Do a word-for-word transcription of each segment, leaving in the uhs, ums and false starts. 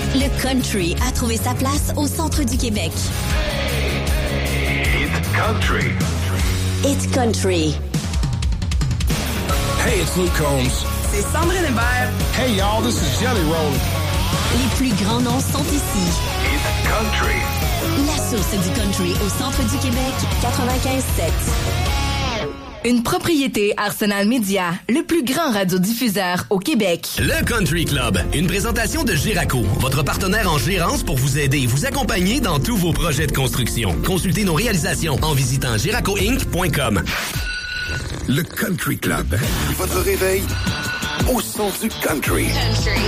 Le country a trouvé sa place au centre du Québec. It's country. It's country. Hey, it's Luke Combs. C'est Sandrine Hébert. Hey, y'all, this is Jelly Roll. Les plus grands noms sont ici. It's country. La source du country au centre du Québec, quatre-vingt-quinze sept. Une propriété Arsenal Media, le plus grand radiodiffuseur au Québec. Le Country Club, une présentation de Giraco, votre partenaire en gérance pour vous aider et vous accompagner dans tous vos projets de construction. Consultez nos réalisations en visitant giraco inc point com. Le Country Club, votre réveil au son du country. Country.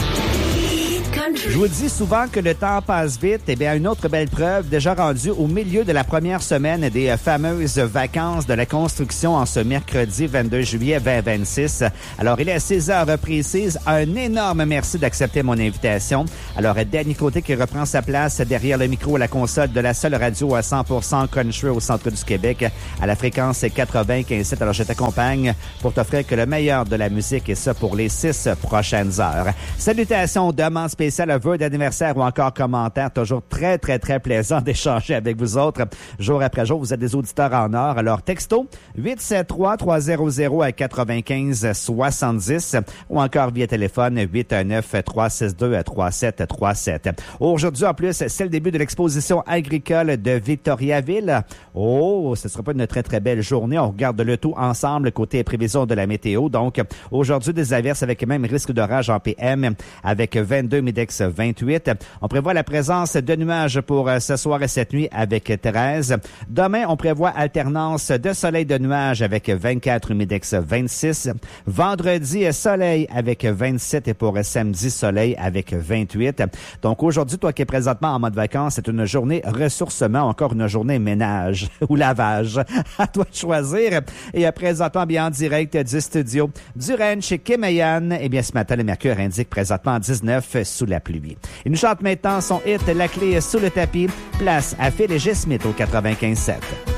Je vous dis souvent que le temps passe vite. Eh bien, une autre belle preuve, déjà rendue au milieu de la première semaine des fameuses vacances de la construction en ce mercredi vingt-deux juillet vingt vingt-six. Alors, il est à six heures précises. Un énorme merci d'accepter mon invitation. Alors, Danny Côté qui reprend sa place derrière le micro à la console de la seule radio à cent pour cent country au centre du Québec à la fréquence quatre-vingt-quinze sept. Alors, je t'accompagne pour t'offrir que le meilleur de la musique et ça pour les six prochaines heures. Salutations, demandes spéciales, vœux d'anniversaire ou encore commentaires. Toujours très, très, très plaisant d'échanger avec vous autres. Jour après jour, vous êtes des auditeurs en or. Alors, texto huit sept trois trois zéro zéro à quatre-vingt-quinze soixante-dix ou encore via téléphone huit un neuf trois six deux trois sept trois sept. Aujourd'hui, en plus, c'est le début de l'exposition agricole de Victoriaville. Oh, ce sera pas une très, très belle journée. On regarde le tout ensemble côté prévision de la météo. Donc, aujourd'hui, des averses avec même risque d'orage en P M avec vingt-deux Midex vingt-huit. On prévoit la présence de nuages pour ce soir et cette nuit avec treize. Demain, on prévoit alternance de soleil de nuages avec vingt-quatre Midex vingt-six. Vendredi, soleil avec vingt-sept et pour samedi, soleil avec vingt-huit. Donc aujourd'hui, toi qui es présentement en mode vacances, c'est une journée ressourcement, encore une journée ménage ou lavage. À toi de choisir. Et présentement, bien en direct du studio du Ranch chez Kim et Yann. Eh bien, ce matin, le mercure indique présentement dix-neuf sous la pluie. Il nous chante maintenant son hit « La clé sous le tapis ». Place à Phil et G. Smith au quatre-vingt-quinze sept.